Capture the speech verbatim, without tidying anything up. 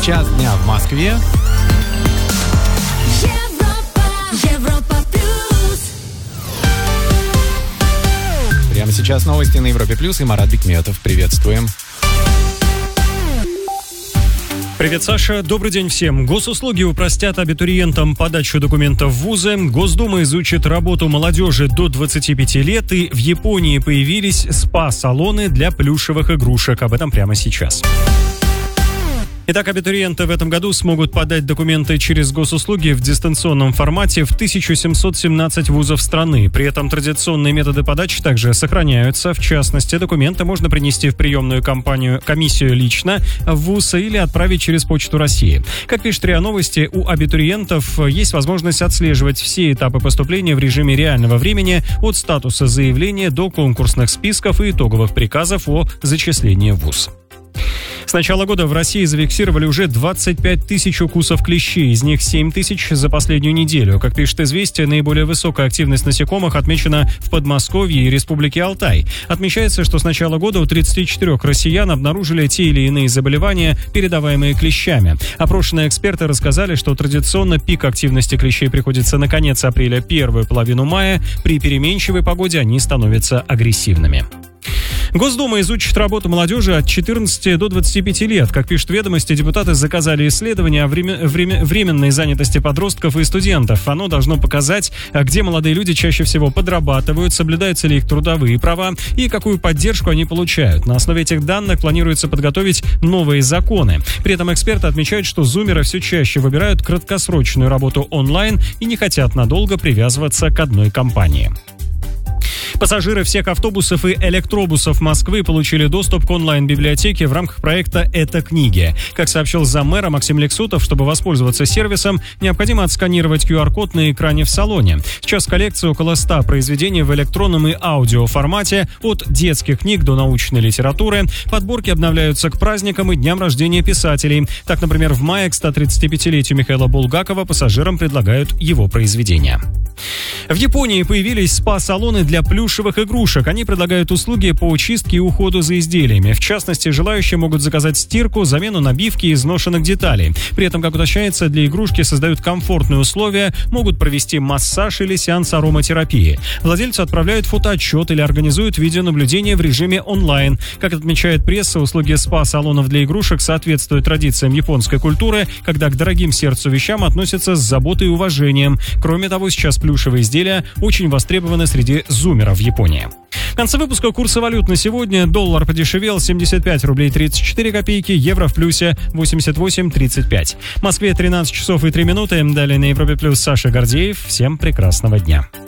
Час дня в Москве. Прямо сейчас новости на Европе Плюс и Марат Бекметов. Приветствуем. Привет, Саша. Добрый день всем. Госуслуги упростят абитуриентам подачу документов в вузы. Госдума изучит работу молодежи до двадцати пяти лет. И в Японии появились спа-салоны для плюшевых игрушек. Об этом прямо сейчас. Итак, абитуриенты в этом году смогут подать документы через госуслуги в дистанционном формате в тысяча семьсот семнадцать вузов страны. При этом традиционные методы подачи также сохраняются. В частности, документы можно принести в приемную компанию, комиссию лично в вуз или отправить через Почту России. Как пишет РИА Новости, у абитуриентов есть возможность отслеживать все этапы поступления в режиме реального времени от статуса заявления до конкурсных списков и итоговых приказов о зачислении в вуз. С начала года в России зафиксировали уже двадцать пять тысяч укусов клещей, из них семь тысяч за последнюю неделю. Как пишет «Известия», наиболее высокая активность насекомых отмечена в Подмосковье и Республике Алтай. Отмечается, что с начала года у тридцати четырёх россиян обнаружили те или иные заболевания, передаваемые клещами. Опрошенные эксперты рассказали, что традиционно пик активности клещей приходится на конец апреля, первую половину мая. При переменчивой погоде они становятся агрессивными. Госдума изучит работу молодежи от четырнадцати до двадцати пяти лет. Как пишут «Ведомости», депутаты заказали исследование о время, время, временной занятости подростков и студентов. Оно должно показать, где молодые люди чаще всего подрабатывают, соблюдаются ли их трудовые права и какую поддержку они получают. На основе этих данных планируется подготовить новые законы. При этом эксперты отмечают, что зумеры все чаще выбирают краткосрочную работу онлайн и не хотят надолго привязываться к одной компании. Пассажиры всех автобусов и электробусов Москвы получили доступ к онлайн-библиотеке в рамках проекта «Это книги». Как сообщил заммэра Максим Лексутов, чтобы воспользоваться сервисом, необходимо отсканировать ку ар-код на экране в салоне. Сейчас в коллекции около ста произведений в электронном и аудиоформате, от детских книг до научной литературы. Подборки обновляются к праздникам и дням рождения писателей. Так, например, в мае к ста тридцатипятилетию Михаила Булгакова пассажирам предлагают его произведения. В Японии появились спа-салоны для плюшевых игрушек. Они предлагают услуги по чистке и уходу за изделиями. В частности, желающие могут заказать стирку, замену набивки и изношенных деталей. При этом, как уточняется, для игрушки создают комфортные условия, могут провести массаж или сеанс ароматерапии. Владельцу отправляют фотоотчет или организуют видеонаблюдение в режиме онлайн. Как отмечает пресса, услуги спа-салонов для игрушек соответствуют традициям японской культуры, когда к дорогим сердцу вещам относятся с заботой и уважением. Кроме того, сейчас плюшевые изделия очень востребованы среди зумеров в Японии. В конце выпуска курсы валют на сегодня. Доллар подешевел семьдесят пять рублей тридцать четыре копейки, евро в плюсе восемьдесят восемь тридцать пять. В Москве тринадцать часов и три минуты. Далее на Европе Плюс Саша Гордеев. Всем прекрасного дня.